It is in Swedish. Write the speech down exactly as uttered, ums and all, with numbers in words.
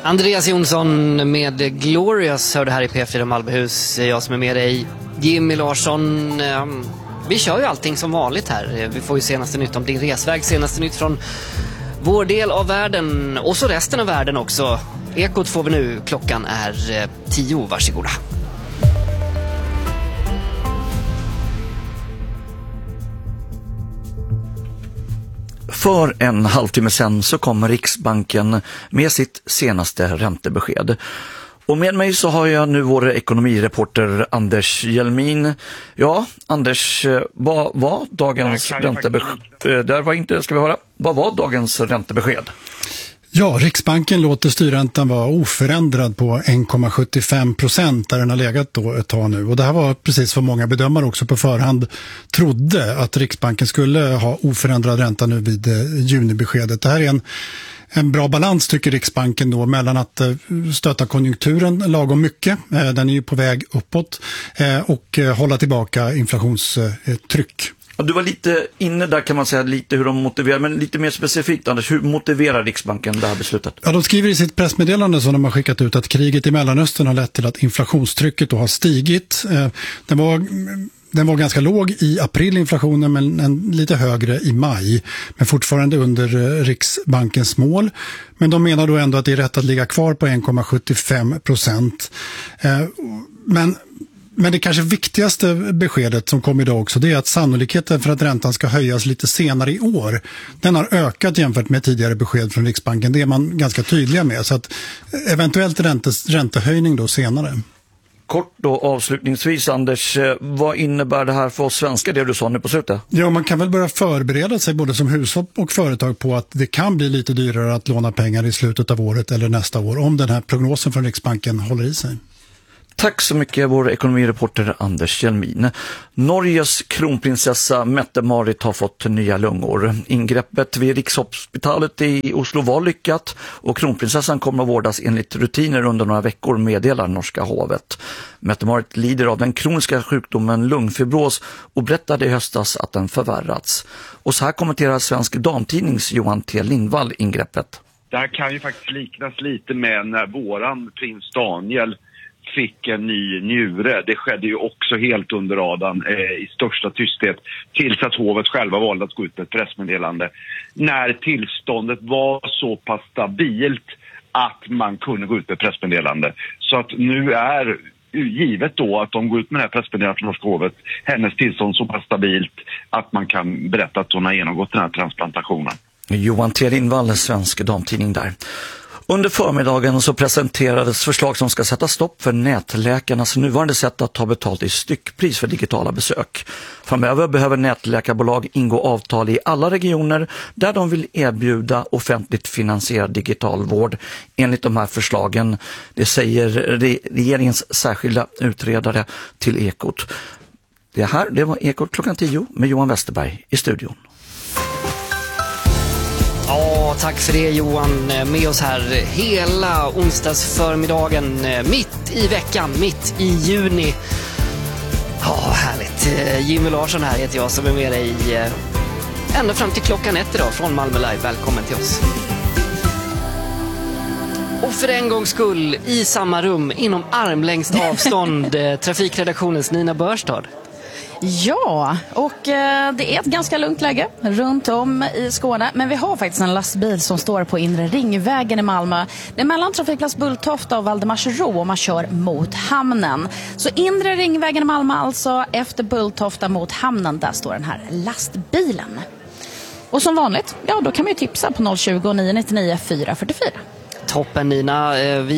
Andreas Jonsson med Glorious hörde här i P fyra Malmöhus. Jag som är med dig, Jimmy Larsson. Vi kör ju allting som vanligt här. Vi får ju senaste nytt om din resväg, senaste nytt från vår del av världen och så resten av världen också. Ekot får vi nu, klockan är tio, varsågoda. För en halvtimme sedan så kommer Riksbanken med sitt senaste räntebesked. Och med mig så har jag nu vår ekonomireporter Anders Hjelmin. Ja, Anders, vad var dagens räntebesked? Där var inte, ska vi höra. Vad var dagens räntebesked? Ja, Riksbanken låter styrräntan vara oförändrad på en komma sjuttiofem procent där den har legat då ett tag nu. Och det här var precis vad många bedömare också på förhand trodde, att Riksbanken skulle ha oförändrad ränta nu vid eh, junibeskedet. Det här är en, en bra balans, tycker Riksbanken då, mellan att eh, stötta konjunkturen lagom mycket, eh, den är ju på väg uppåt, eh, och eh, hålla tillbaka inflationstryck. Ja, du var lite inne där, kan man säga, lite hur de motiverar, men lite mer specifikt, Anders, hur motiverar Riksbanken det här beslutet? Ja, de skriver i sitt pressmeddelande som de har skickat ut att kriget i Mellanöstern har lett till att inflationstrycket då har stigit. Eh, den var... Den var ganska låg i april, inflationen, men en, lite högre i maj. Men fortfarande under eh, Riksbankens mål. Men de menar då ändå att det är rätt att ligga kvar på en komma sjuttiofem procent. Eh, men, men det kanske viktigaste beskedet som kom idag också, det är att sannolikheten för att räntan ska höjas lite senare i år, den har ökat jämfört med tidigare besked från Riksbanken. Det är man ganska tydliga med. Så att eventuellt räntes, räntehöjning då senare. Kort då avslutningsvis, Anders, vad innebär det här för oss svenskar, det du sa nu på slutet? Ja, man kan väl börja förbereda sig både som hushåll och företag på att det kan bli lite dyrare att låna pengar i slutet av året eller nästa år om den här prognosen från Riksbanken håller i sig. Tack så mycket, vår ekonomireporter Anders Hjelmin. Norges kronprinsessa Mette-Marit har fått nya lungor. Ingreppet vid Rikshospitalet i Oslo var lyckat och kronprinsessan kommer att vårdas enligt rutiner under några veckor, meddelar norska hovet. Mette-Marit lider av den kroniska sjukdomen lungfibros och berättade i höstas att den förvärrats. Och så här kommenterar Svensk Damtidnings Johan T. Lindvall ingreppet. Det här kan ju faktiskt liknas lite med när våran prins Daniel fick en ny njure. Det skedde ju också helt under radarn eh, i största tysthet tills att hovet själva valde att gå ut med ett pressmeddelande. När tillståndet var så pass stabilt att man kunde gå ut med ett pressmeddelande. Så att nu är givet då att de går ut med det här pressmeddelandet från norska hovet, hennes tillstånd så pass stabilt att man kan berätta att hon har genomgått den här transplantationen. Johan T. Lindvall, Svensk Damtidning där. Under förmiddagen så presenterades förslag som ska sätta stopp för nätläkarnas nuvarande sätt att ta betalt i styckpris för digitala besök. Framöver behöver nätläkarbolag ingå avtal i alla regioner där de vill erbjuda offentligt finansierad digital vård enligt de här förslagen. Det säger regeringens särskilda utredare till Ekot. Det här, det var Ekot klockan tio med Johan Westerberg i studion. Ja, tack för det Johan, med oss här hela onsdagsförmiddagen, mitt i veckan, mitt i juni. Ja, härligt. Jimmy Larsson här heter jag som är med dig ända fram till klockan ett idag från Malmö Live. Välkommen till oss. Och för en gångs skull i samma rum, inom armlängds avstånd, trafikredaktionens Nina Börstad. Ja, och eh, det är ett ganska lugnt läge runt om i Skåne. Men vi har faktiskt en lastbil som står på Inre Ringvägen i Malmö. Det är mellan trafikplats Bulltofta och Valdemarsro och man kör mot hamnen. Så Inre Ringvägen i Malmö alltså, efter Bulltofta mot hamnen, där står den här lastbilen. Och som vanligt, ja då kan man ju tipsa på noll tjugo, nio nio nio, fyra fyra fyra. Toppen Nina, vi